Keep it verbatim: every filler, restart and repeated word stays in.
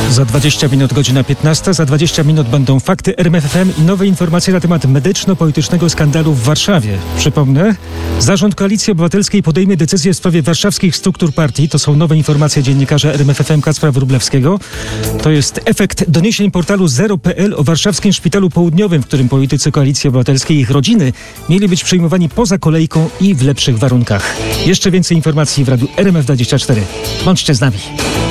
Za dwadzieścia minut godzina piętnasta, za dwadzieścia minut będą fakty R M F F M i nowe informacje na temat medyczno-politycznego skandalu w Warszawie. Przypomnę, Zarząd Koalicji Obywatelskiej podejmie decyzję w sprawie warszawskich struktur partii. To są nowe informacje dziennikarza R M F F M Kacpra Wróblewskiego. To jest efekt doniesień portalu zero kropka p l o warszawskim szpitalu południowym, w którym politycy Koalicji Obywatelskiej i ich rodziny mieli być przyjmowani poza kolejką i w lepszych warunkach. Jeszcze więcej informacji w radiu R M F dwadzieścia cztery. Bądźcie z nami.